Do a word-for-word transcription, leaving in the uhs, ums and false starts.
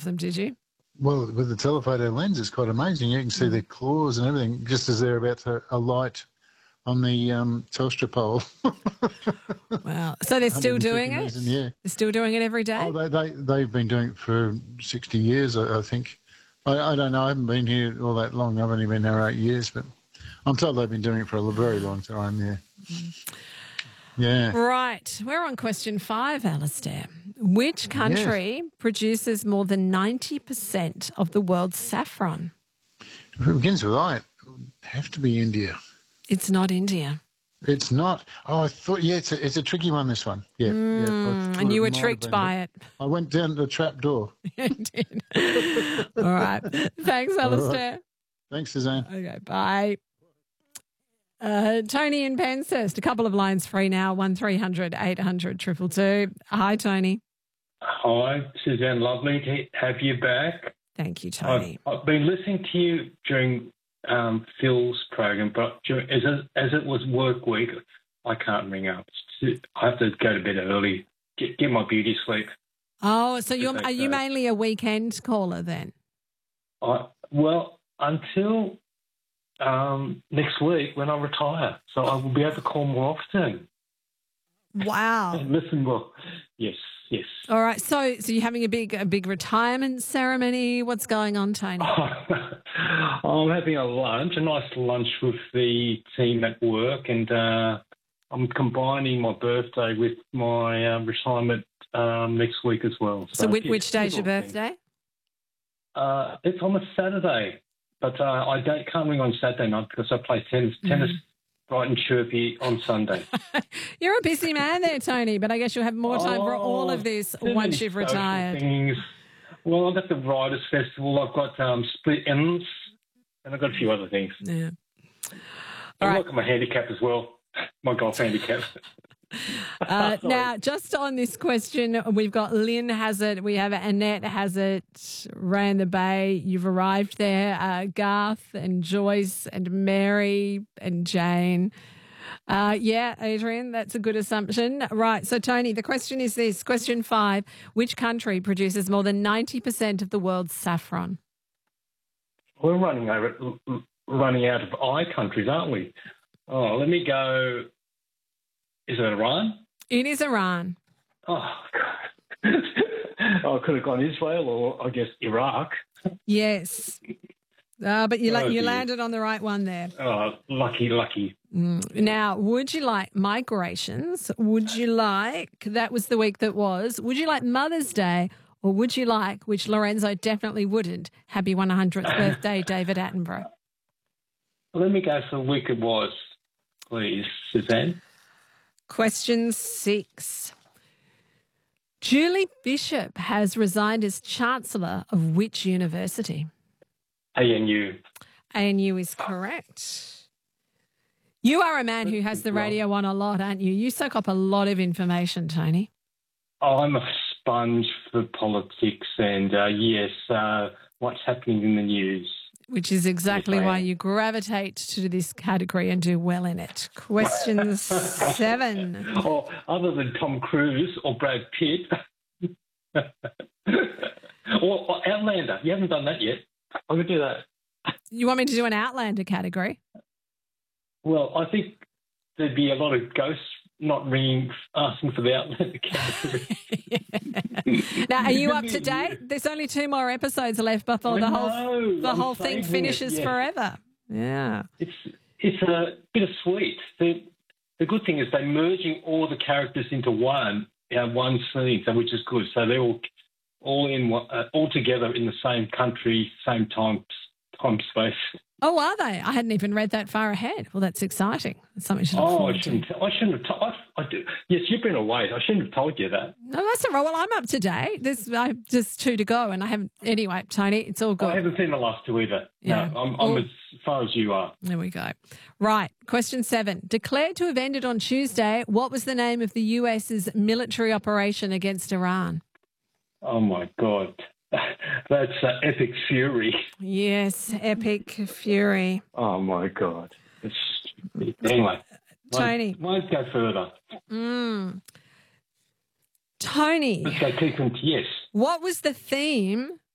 them, did you? Well, with the telephoto lens, it's quite amazing. You can see their claws and everything just as they're about to alight on the um, Telstra pole. Wow. So they're still doing it? Meters in the air. They're still doing it every day? Oh, they, they, they've been doing it for sixty years, I, I think. I, I don't know. I haven't been here all that long. I've only been there eight years, but I'm told they've been doing it for a very long time, yeah. Yeah. Right. We're on question five, Alistair. Which country yes. produces more than ninety percent of the world's saffron? If it begins with I, it would have to be India. It's not India. It's not. Oh, I thought, yeah, it's a, it's a tricky one, this one. Yeah. Mm, yeah and you were tricked by it. I went down the trap door. You did. All right. Thanks, Alistair. Right. Thanks, Suzanne. Okay, bye. Uh, Tony in Penshurst, a couple of lines free now, one three hundred eight hundred two two two. Hi, Tony. Hi, Suzanne. Lovely to have you back. Thank you, Tony. I've, I've been listening to you during um, Phil's program, but during, as, it, as it was work week, I can't ring up. I have to go to bed early, get, get my beauty sleep. Oh, so you're, are you mainly a weekend caller then? I, well, until um, next week when I retire, so I will be able to call more often. Wow. Listen, well, yes, yes. All right. So, so you're having a big, a big retirement ceremony. What's going on, Tony? I'm having a lunch, a nice lunch with the team at work, and uh, I'm combining my birthday with my uh, retirement um, next week as well. So, so which, which day's your birthday? Uh, it's on a Saturday, but uh, I don't can't ring on Saturday night because I play tennis. Mm. Tennis. Bright and chirpy on Sunday. You're a busy man there, Tony, but I guess you'll have more time oh, for all of this once you've retired. Things. Well, I've got the Writers' Festival, I've got um, Split Ends, and I've got a few other things. Yeah. I right. Look at my handicap as well, my golf handicap. Uh, now, just on this question, we've got Lynn has it, we have Annette has it, Ran the Bay, you've arrived there, uh, Garth and Joyce and Mary and Jane. Uh, yeah, Adrian, that's a good assumption. Right, so Tony, the question is this, question five, which country produces more than ninety percent of the world's saffron? We're running over, running out of I countries, aren't we? Oh, let me go... Is it Iran? It is Iran. Oh, God. I could have gone Israel or, I guess, Iraq. Yes. Uh, but you, oh, la- you landed on the right one there. Oh, lucky, lucky. Mm. Now, would you like migrations? Would you like, that was the week that was, would you like Mother's Day? Or would you like, which Lorenzo definitely wouldn't, happy one hundredth birthday, David Attenborough? Let me go for the week it was, please, Suzanne. Question six. Julie Bishop has resigned as Chancellor of which university? A N U. A N U is correct. You are a man who has the radio on a lot, aren't you? You soak up a lot of information, Tony. Oh, I'm a sponge for politics and, uh, yes, uh, what's happening in the news. Which is exactly why you gravitate to this category and do well in it. Question seven. Oh, other than Tom Cruise or Brad Pitt. or, or Outlander. You haven't done that yet. I could do that. You want me to do an Outlander category? Well, I think there'd be a lot of ghosts not ringing, asking for the Outlander category. Now, are you up to date? There's only two more episodes left before the whole the I'm whole thing finishes it, yeah. forever. Yeah, it's it's a bit of sweet. The the good thing is they're merging all the characters into one you know, one scene, so which is good. So they're all all in uh, all together in the same country, same time time space. Oh, are they? I hadn't even read that far ahead. Well, that's exciting. It's something to look oh, forward I shouldn't. to. I shouldn't have. T- I, I do. Yes, you've been away. I shouldn't have told you that. No, that's all right. Well, I'm up to date. There's I, just two to go, and I haven't. Anyway, Tony, it's all good. I haven't seen the last two either. Yeah. No, I'm, I'm as far as you are. There we go. Right. Question seven. Declared to have ended on Tuesday, what was the name of the U S's military operation against Iran? Oh my God. That's uh, Epic Fury. Yes, Epic Fury. Oh, my God. It's, anyway. Tony. Won't, won't go further. Mm. Tony. Let's go keep them, yes. What was the theme